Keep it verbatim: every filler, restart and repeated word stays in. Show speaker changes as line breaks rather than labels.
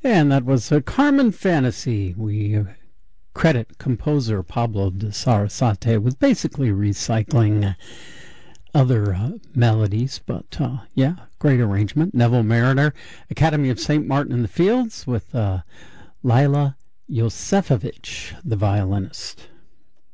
And that was uh, Carmen Fantasy. We uh, credit composer Pablo de Sarasate with basically recycling uh, other uh, melodies, but uh, yeah, great arrangement. Neville Mariner, Academy of Saint Martin in the Fields with uh, Lila Josefovich, the violinist.